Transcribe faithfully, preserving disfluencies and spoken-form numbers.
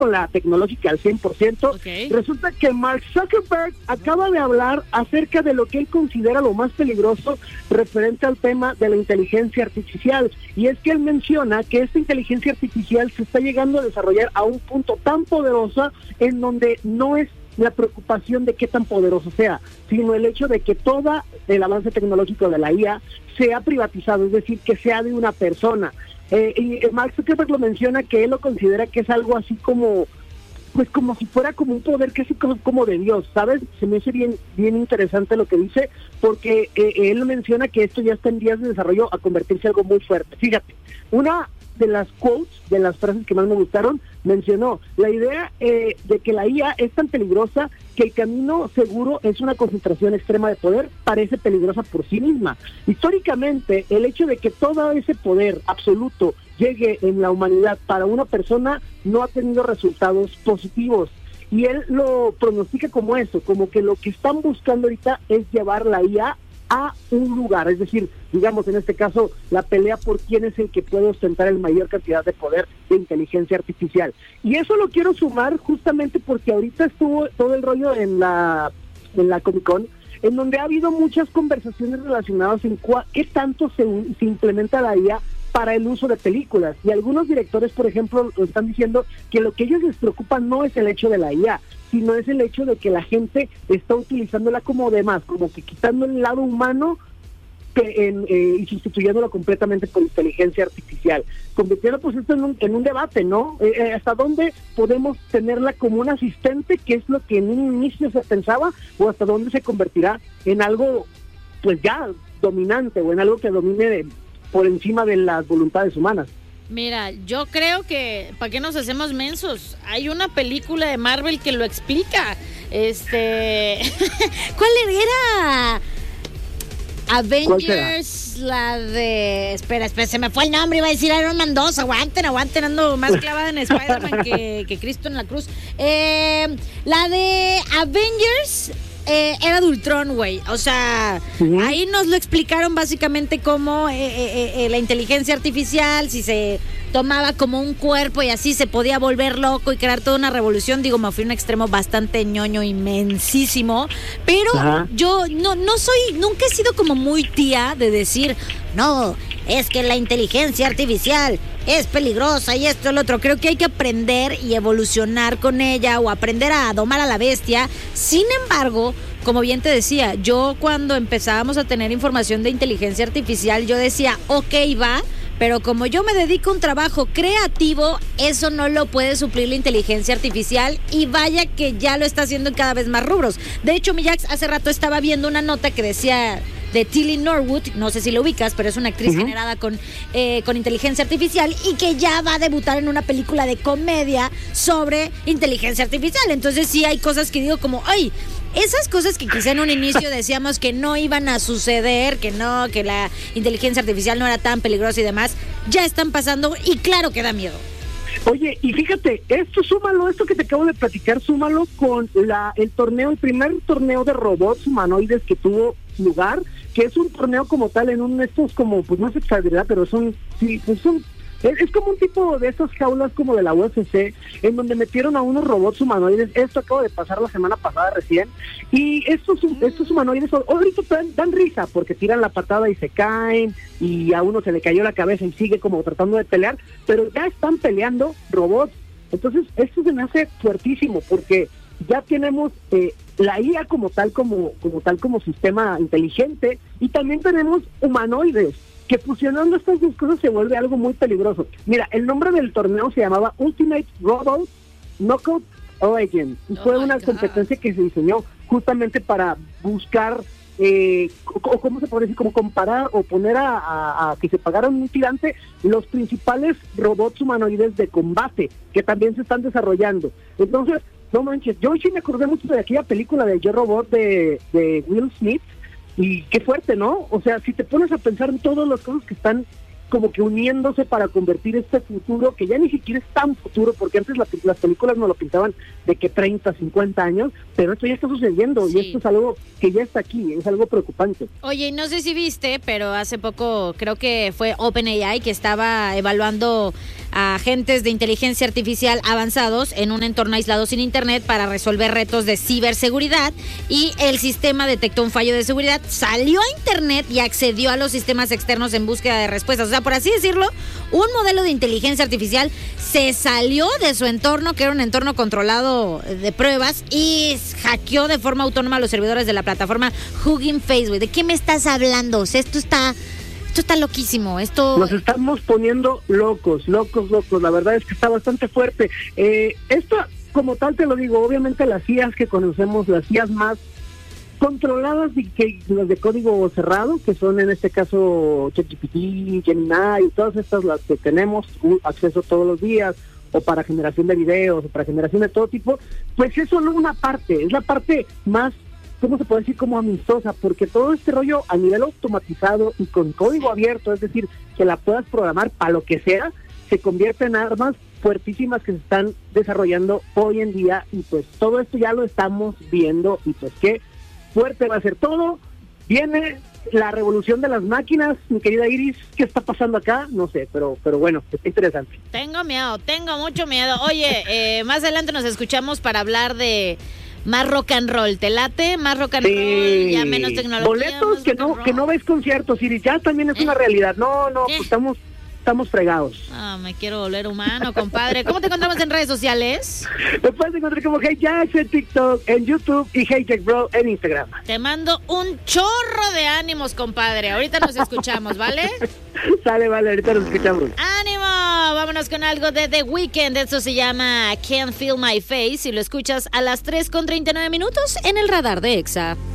con la tecnológica al cien por ciento. Okay. Resulta que Mark Zuckerberg acaba de hablar acerca de lo que él considera lo más peligroso referente al tema de la inteligencia artificial. Y es que él menciona que esta inteligencia artificial se está llegando a desarrollar a un punto tan poderoso en donde no es la preocupación de qué tan poderoso sea, sino el hecho de que todo el avance tecnológico de la I A sea privatizado, es decir, que sea de una persona. Eh, y Mark Zuckerberg lo menciona que él lo considera que es algo así como, pues como si fuera como un poder que es como, como de Dios, ¿sabes? Se me hace bien, bien interesante lo que dice, porque eh, él menciona que esto ya está en vías de desarrollo a convertirse en algo muy fuerte. Fíjate, una de las quotes, de las frases que más me gustaron, mencionó la idea eh, de que la I A es tan peligrosa que el camino seguro es una concentración extrema de poder, parece peligrosa por sí misma. Históricamente, el hecho de que todo ese poder absoluto llegue en la humanidad para una persona no ha tenido resultados positivos. Y él lo pronostica como eso, como que lo que están buscando ahorita es llevar la I A a un lugar, es decir, digamos en este caso, la pelea por quién es el que puede ostentar el mayor cantidad de poder de inteligencia artificial. Y eso lo quiero sumar justamente porque ahorita estuvo todo el rollo en la en la Comic Con, en donde ha habido muchas conversaciones relacionadas en cua, qué tanto se, se implementa la I A para el uso de películas. Y algunos directores, por ejemplo, lo están diciendo que lo que a ellos les preocupa no es el hecho de la I A, sino es el hecho de que la gente está utilizándola como demás, como que quitando el lado humano que en, eh, y sustituyéndolo completamente por inteligencia artificial, convirtiendo pues esto en un, en un debate, ¿no? Eh, eh, ¿Hasta dónde podemos tenerla como un asistente, que es lo que en un inicio se pensaba, o hasta dónde se convertirá en algo pues ya dominante, o en algo que domine de, por encima de las voluntades humanas? Mira, yo creo que, ¿para qué nos hacemos mensos? Hay una película de Marvel que lo explica. Este, ¿cuál era? Avengers, la de... Espera, espera, se me fue el nombre, iba a decir Iron Man dos, aguanten, aguanten, ando más clavada en Spider-Man que, que Cristo en la cruz. Eh, la de Avengers... Eh, era de Ultron, güey. O sea, uh-huh. Ahí nos lo explicaron básicamente cómo eh, eh, eh, la inteligencia artificial, si se tomaba como un cuerpo y así se podía volver loco y crear toda una revolución. Digo, me fui a un extremo bastante ñoño, inmensísimo. Pero uh-huh. yo no, no soy, nunca he sido como muy tía de decir, no, es que la inteligencia artificial es peligrosa y esto y lo otro. Creo que hay que aprender y evolucionar con ella o aprender a domar a la bestia. Sin embargo, como bien te decía, yo cuando empezábamos a tener información de inteligencia artificial, yo decía, ok, va, pero como yo me dedico a un trabajo creativo, eso no lo puede suplir la inteligencia artificial, y vaya que ya lo está haciendo en cada vez más rubros. De hecho, mi Jax, hace rato estaba viendo una nota que decía de Tilly Norwood, no sé si lo ubicas, pero es una actriz uh-huh. generada con, eh, con inteligencia artificial y que ya va a debutar en una película de comedia sobre inteligencia artificial. Entonces sí hay cosas que digo como, ay, esas cosas que quizá en un inicio decíamos que no iban a suceder, que no, que la inteligencia artificial no era tan peligrosa y demás, ya están pasando y claro que da miedo. Oye, y fíjate, esto súmalo, esto que te acabo de platicar, súmalo con la el torneo, el primer torneo de robots humanoides que tuvo lugar, que es un torneo como tal, en un, estos como, pues no es exagerado, pero son, sí, pues son, es, es como un tipo de esas jaulas como de la U F C, en donde metieron a unos robots humanoides. Esto acaba de pasar la semana pasada recién, y estos, estos humanoides ahorita dan, dan risa, porque tiran la patada y se caen, y a uno se le cayó la cabeza y sigue como tratando de pelear, pero ya están peleando robots. Entonces esto se me hace fuertísimo, porque ya tenemos eh, la I A como tal, como, como tal, como sistema inteligente, y también tenemos humanoides, que fusionando estas dos cosas se vuelve algo muy peligroso. Mira, el nombre del torneo se llamaba Ultimate Robot Knockout Legends, y fue oh una God. competencia que se diseñó justamente para buscar, eh, o cómo se puede decir, como comparar o poner a, a, a que se pagaran un tirante los principales robots humanoides de combate, que también se están desarrollando. Entonces, no manches, yo sí me acordé mucho de aquella película de Yo Robot de, de Will Smith, y qué fuerte, ¿no? O sea, si te pones a pensar en todas las cosas que están como que uniéndose para convertir este futuro, que ya ni siquiera es tan futuro, porque antes la, las películas nos lo pintaban de que treinta, cincuenta años, pero esto ya está sucediendo, sí. Y esto es algo que ya está aquí, es algo preocupante. Oye, no sé si viste, pero hace poco creo que fue OpenAI que estaba evaluando agentes de inteligencia artificial avanzados en un entorno aislado sin internet para resolver retos de ciberseguridad, y el sistema detectó un fallo de seguridad, salió a internet y accedió a los sistemas externos en búsqueda de respuestas. O sea, por así decirlo, un modelo de inteligencia artificial se salió de su entorno, que era un entorno controlado de pruebas, y hackeó de forma autónoma a los servidores de la plataforma Hugging Face, güey. ¿De qué me estás hablando? O sea, esto está... Esto está loquísimo, esto... Nos estamos poniendo locos, locos, locos. La verdad es que está bastante fuerte. Eh, esto, como tal, te lo digo, obviamente las I As que conocemos, las I As más controladas y que las de código cerrado, que son en este caso ChatGPT, Gemini y todas estas las que tenemos acceso todos los días, o para generación de videos, o para generación de todo tipo, pues es solo una parte, es la parte más, ¿cómo se puede decir? Como amistosa, porque todo este rollo a nivel automatizado y con código abierto, es decir, que la puedas programar para lo que sea, se convierte en armas fuertísimas que se están desarrollando hoy en día, y pues todo esto ya lo estamos viendo, y pues qué fuerte va a ser todo. Viene la revolución de las máquinas, mi querida Iris. ¿Qué está pasando acá? No sé, pero pero bueno, está interesante. Tengo miedo, tengo mucho miedo. Oye, eh, más adelante nos escuchamos para hablar de más rock and roll. ¿Te late? Más rock and sí. roll, ya menos tecnología. Boletos que no que no ves conciertos, Iris, ya también es ¿Eh? una realidad. No, no, ¿Eh? pues estamos estamos fregados. Ah, me quiero volver humano, compadre. ¿Cómo te encontramos en redes sociales? Me puedes encontrar como Hey Jax en TikTok, en YouTube, y Hey Jax Bro en Instagram. Te mando un chorro de ánimos, compadre. Ahorita nos escuchamos, ¿vale? Sale, vale, ahorita nos escuchamos. ¡Ánimo! Vámonos con algo de The Weeknd. Esto se llama Can't Feel My Face, y lo escuchas a las tres con treinta y nueve minutos en el radar de Exa.